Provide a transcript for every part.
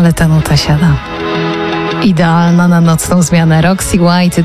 ale ta nuta siada. Idealna na nocną zmianę. Roxy White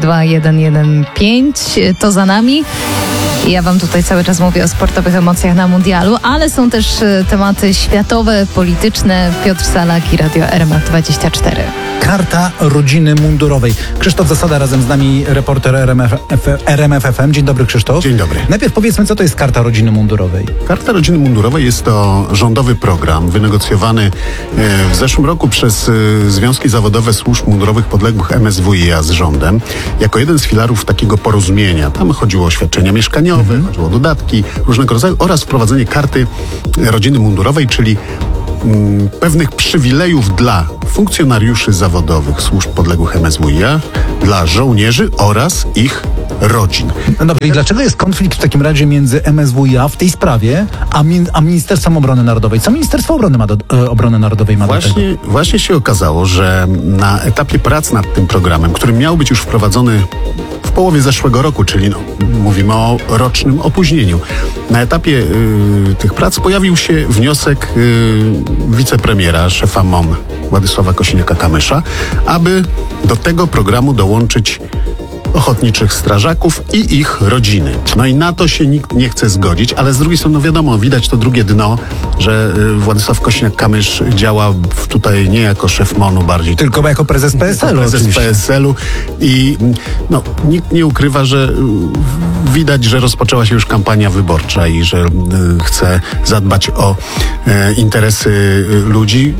2115 to za nami. Ja wam tutaj cały czas mówię o sportowych emocjach na mundialu, ale są też tematy światowe, polityczne. Piotr Salak i Radio RMF24. Karta rodziny mundurowej. Krzysztof Zasada razem z nami, reporter RMF FM. Dzień dobry, Krzysztof. Dzień dobry. Najpierw powiedzmy, co to jest Karta Rodziny Mundurowej. Karta Rodziny Mundurowej jest to rządowy program wynegocjowany w zeszłym roku przez Związki Zawodowe Służb Mundurowych podległych MSWiA z rządem, jako jeden z filarów takiego porozumienia. Tam chodziło o świadczenia mieszkaniowe, chodziło o dodatki różnego rodzaju oraz wprowadzenie Karty Rodziny Mundurowej, czyli pewnych przywilejów dla funkcjonariuszy zawodowych służb podległych MSWiA, dla żołnierzy oraz ich rodzin. No dobrze, i dlaczego jest konflikt w takim razie między MSWiA w tej sprawie, a Ministerstwem Obrony Narodowej? Co Ministerstwo Obrony Narodowej ma do tego? Właśnie się okazało, że na etapie prac nad tym programem, który miał być już wprowadzony w połowie zeszłego roku, czyli mówimy o rocznym opóźnieniu. Na etapie tych prac pojawił się wniosek wicepremiera, szefa MON Władysława Kosiniaka-Kamysza, aby do tego programu dołączyć ochotniczych strażaków i ich rodziny. No i na to się nikt nie chce zgodzić, ale z drugiej strony, no wiadomo, widać to drugie dno, że Władysław Kosiniak-Kamysz działa tutaj nie jako szef MON-u bardziej, tylko jako prezes PSL-u. Prezes PSL-u i no, nikt nie ukrywa, że widać, że rozpoczęła się już kampania wyborcza i że chce zadbać o interesy ludzi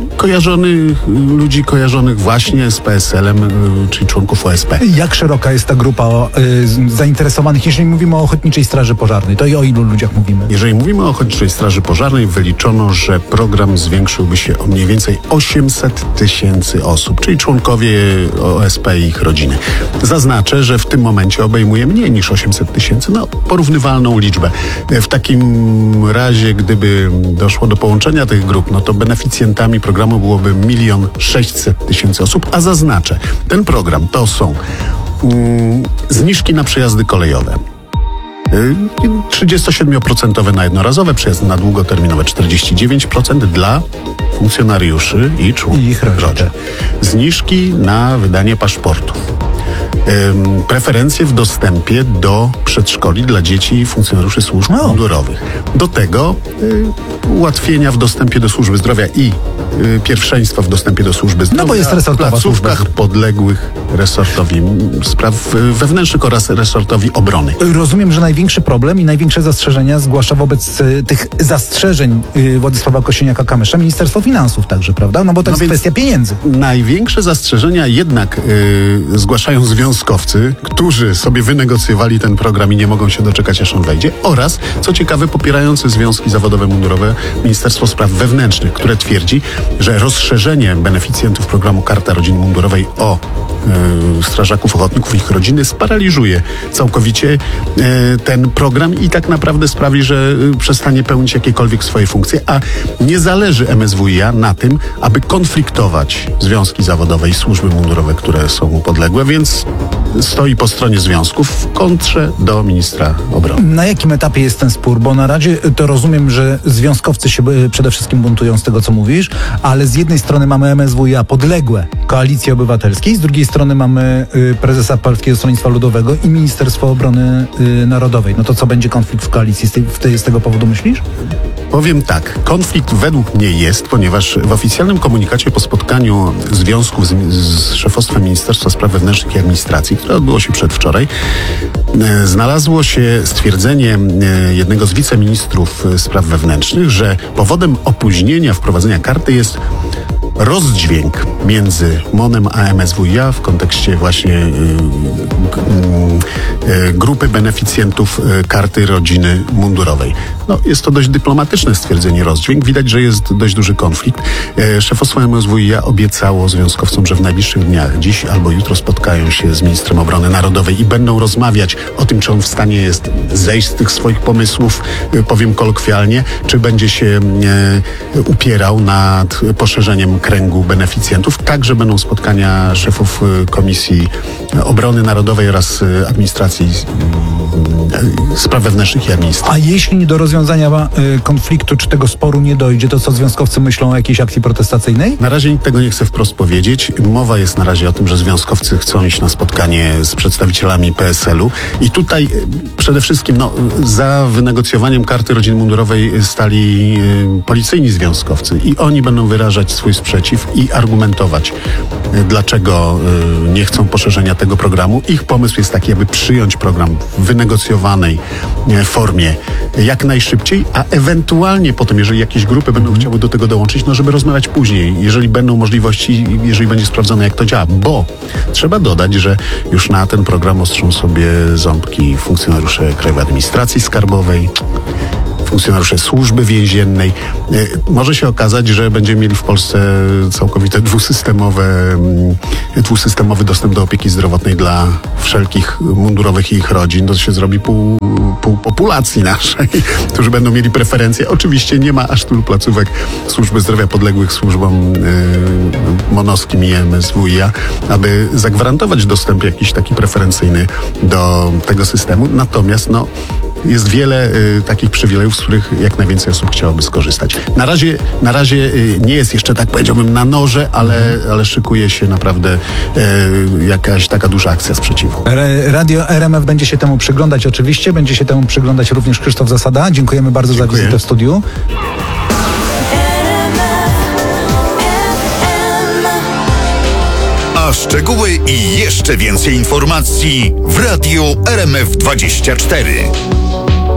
kojarzonych właśnie z PSL-em, czyli członków OSP. Jak szeroka jest ta grupa zainteresowanych, jeżeli mówimy o Ochotniczej Straży Pożarnej? To i o ilu ludziach mówimy? Jeżeli mówimy o Ochotniczej Straży Pożarnej, wyliczono, że program zwiększyłby się o mniej więcej 800 000 osób, czyli członkowie OSP i ich rodziny. Zaznaczę, że w tym momencie obejmuje mniej niż 800 000, no porównywalną liczbę. W takim razie, gdyby doszło do połączenia tych grup, no to beneficjentami programu byłoby 1 600 000 osób, a zaznaczę, ten program to są zniżki na przejazdy kolejowe. 37% na jednorazowe, przejazdy na długoterminowe 49% dla funkcjonariuszy i członków ich rodzin. Zniżki na wydanie paszportów. Preferencje w dostępie do przedszkoli dla dzieci i funkcjonariuszy służb mundurowych. Do tego ułatwienia w dostępie do służby zdrowia i pierwszeństwa w dostępie do służby zdrowia. No bo jest resortowa w placówkach podległych resortowi spraw wewnętrznych oraz resortowi obrony. Rozumiem, że największy problem i największe zastrzeżenia zgłasza wobec tych zastrzeżeń Władysława Kosiniaka-Kamysza Ministerstwo Finansów także, prawda? No bo to jest kwestia pieniędzy. Największe zastrzeżenia jednak zgłaszają związkowcy, którzy sobie wynegocjowali ten program i nie mogą się doczekać, aż on wejdzie, oraz, co ciekawe, popierające związki zawodowe mundurowe Ministerstwo Spraw Wewnętrznych, które twierdzi, że rozszerzenie beneficjentów programu Karta Rodziny Mundurowej o strażaków, ochotników i ich rodziny sparaliżuje całkowicie ten program i tak naprawdę sprawi, że przestanie pełnić jakiekolwiek swoje funkcje, a nie zależy MSWiA na tym, aby konfliktować związki zawodowe i służby mundurowe, które są mu podległe, więc stoi po stronie związków w kontrze do ministra obrony. Na jakim etapie jest ten spór? Bo na razie to rozumiem, że związkowcy się przede wszystkim buntują z tego, co mówisz, ale z jednej strony mamy MSWiA podległe Koalicji Obywatelskiej, z drugiej strony mamy prezesa Polskiego Stronnictwa Ludowego i Ministerstwo Obrony Narodowej. No to co, będzie konflikt w koalicji z tego powodu, myślisz? Powiem tak, konflikt według mnie jest, ponieważ w oficjalnym komunikacie po spotkaniu związków z szefostwem Ministerstwa Spraw Wewnętrznych i Administracji, które odbyło się przedwczoraj, znalazło się stwierdzenie jednego z wiceministrów spraw wewnętrznych, że powodem opóźnienia wprowadzenia karty jest rozdźwięk między MON-em a MSWiA w kontekście właśnie grupy beneficjentów Karty Rodziny Mundurowej. No, jest to dość dyplomatyczne stwierdzenie, rozdźwięk. Widać, że jest dość duży konflikt. Szefostwo MSWiA obiecało związkowcom, że w najbliższych dniach, dziś albo jutro, spotkają się z ministrem obrony narodowej i będą rozmawiać o tym, czy on w stanie jest zejść z tych swoich pomysłów, powiem kolokwialnie, czy będzie się upierał nad poszerzeniem kręgu kręgu beneficjentów. Także będą spotkania szefów Komisji Obrony Narodowej oraz Administracji Spraw Wewnętrznych i Administracji. A jeśli do rozwiązania konfliktu czy tego sporu nie dojdzie, to co związkowcy myślą o jakiejś akcji protestacyjnej? Na razie nikt tego nie chce wprost powiedzieć. Mowa jest na razie o tym, że związkowcy chcą iść na spotkanie z przedstawicielami PSL-u i tutaj przede wszystkim za wynegocjowaniem karty rodziny mundurowej stali policyjni związkowcy i oni będą wyrażać swój sprzeciw i argumentować, dlaczego nie chcą poszerzenia tego programu. Ich pomysł jest taki, aby przyjąć program w wynegocjowanej formie jak najszybciej, a ewentualnie potem, jeżeli jakieś grupy będą chciały do tego dołączyć, żeby rozmawiać później, jeżeli będą możliwości, jeżeli będzie sprawdzone, jak to działa. Bo trzeba dodać, że już na ten program ostrzą sobie ząbki funkcjonariusze Krajowej Administracji Skarbowej, funkcjonariusze Służby Więziennej. Może się okazać, że będziemy mieli w Polsce całkowite dwusystemowy dostęp do opieki zdrowotnej dla wszelkich mundurowych i ich rodzin. To się zrobi pół populacji naszej, którzy będą mieli preferencje. Oczywiście nie ma aż tylu placówek służby zdrowia podległych służbom MON-owskim i MSWiA, aby zagwarantować dostęp jakiś taki preferencyjny do tego systemu. Natomiast jest wiele takich przywilejów, z których jak najwięcej osób chciałoby skorzystać. Na razie nie jest jeszcze, tak powiedziałbym, na noże, ale szykuje się naprawdę jakaś taka duża akcja sprzeciwu. Radio RMF będzie się temu przyglądać oczywiście. Będzie się temu przyglądać również Krzysztof Zasada. Dziękujemy bardzo za wizytę w studiu. A szczegóły i jeszcze więcej informacji w Radiu RMF24.